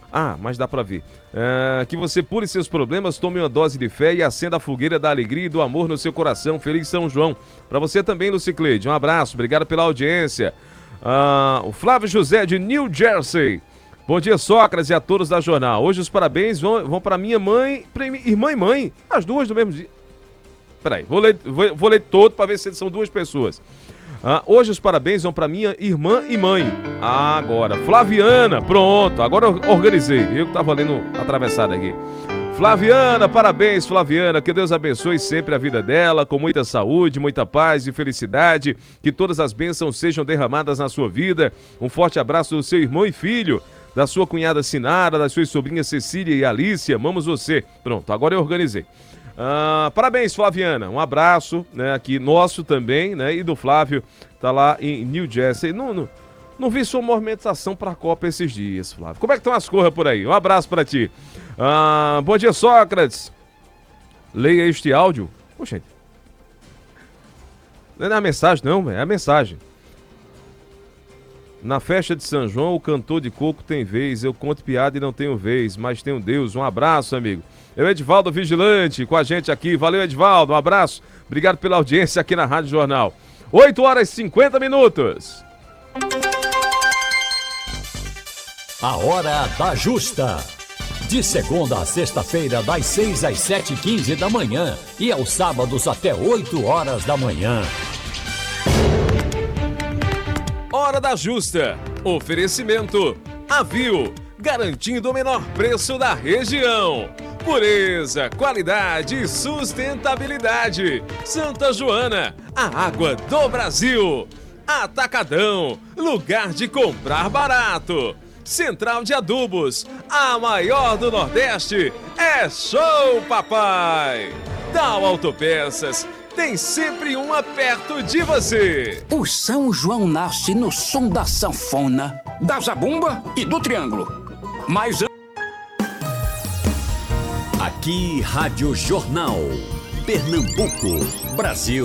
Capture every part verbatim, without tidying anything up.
Ah, mas dá pra ver. É, que você pule seus problemas, tome uma dose de fé e acenda a fogueira da alegria e do amor no seu coração. Feliz São João. Pra você também, Lucicleide. Um abraço, obrigado pela audiência. Ah, o Flávio José de New Jersey. Bom dia, Sócrates, e a todos da Jornal. Hoje os parabéns vão, vão para minha mãe, pra minha irmã e mãe. As duas do mesmo dia. Peraí, vou ler, vou, vou ler todo para ver se são duas pessoas. Ah, hoje os parabéns vão para minha irmã e mãe. Ah, agora. Flaviana, pronto. Agora eu organizei. Eu que tava lendo atravessado aqui. Flaviana, parabéns, Flaviana. Que Deus abençoe sempre a vida dela, com muita saúde, muita paz e felicidade. Que todas as bênçãos sejam derramadas na sua vida. Um forte abraço do seu irmão e filho, da sua cunhada Sinara, das suas sobrinhas Cecília e Alicia. Amamos você. Pronto, agora eu organizei. Ah, parabéns, Flaviana. Um abraço, né, aqui nosso também, né, e do Flávio, tá lá em New Jersey. Não, não, não vi sua movimentação pra Copa esses dias, Flávio. Como é que estão as coisas por aí? Um abraço pra ti. Ah, bom dia, Sócrates. Leia este áudio. Poxa, não é a mensagem, não, é a mensagem. Na festa de São João, o cantor de coco tem vez. Eu conto piada e não tenho vez, mas tenho Deus. Um abraço, amigo. Eu, Edivaldo Vigilante, com a gente aqui. Valeu, Edivaldo. Um abraço. Obrigado pela audiência aqui na Rádio Jornal. oito horas e cinquenta minutos. A Hora da Justa. De segunda a sexta-feira, das seis às sete e quinze da manhã. E aos sábados até oito horas da manhã. Hora da Justa. Oferecimento Avil, garantindo o menor preço da região. Pureza, qualidade e sustentabilidade. Santa Joana, a água do Brasil. Atacadão, lugar de comprar barato. Central de Adubos, a maior do Nordeste. É show, papai! Tal Autopeças, tem sempre uma perto de você. O São João nasce no som da sanfona, da zabumba e do triângulo. Mas aqui, Rádio Jornal. Pernambuco, Brasil.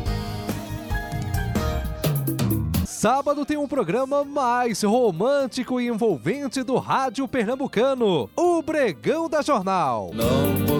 Sábado tem um programa mais romântico e envolvente do rádio pernambucano, o Bregão da Jornal. Não